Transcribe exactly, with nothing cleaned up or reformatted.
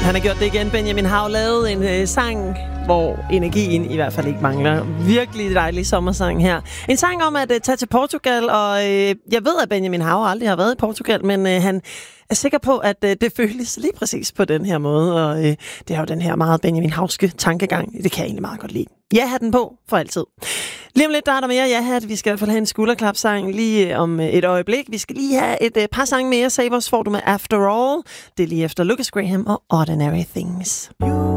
Han har gjort det igen. Benjamin Hav lavet en øh, sang, hvor energien i hvert fald ikke mangler. Virkelig dejlig sommersang her. En sang om at øh, tage til Portugal, og øh, jeg ved, at Benjamin Hav aldrig har været i Portugal, men øh, han er sikker på, at øh, det føles lige præcis på den her måde, og øh, det er jo den her meget Benjamin Havske tankegang. Det kan jeg egentlig meget godt lide. Ja, have den på for altid. Lige om lidt, der er der mere ja-hat. Vi skal i hvert fald have en skulderklapsang lige om et øjeblik. Vi skal lige have et uh, par sange mere. Savers får du med After All. Det er lige efter Lucas Graham og Ordinary Things.